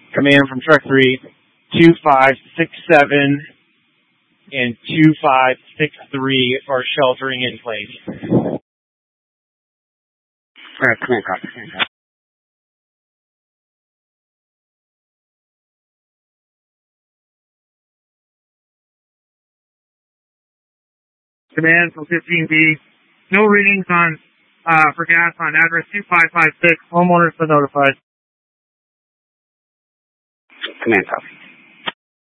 Command from Truck 3, 2567 and 2563 are sheltering in place. Command copy. Command from 15B. No readings on for gas on address 2556. Homeowners been notified. Command copy.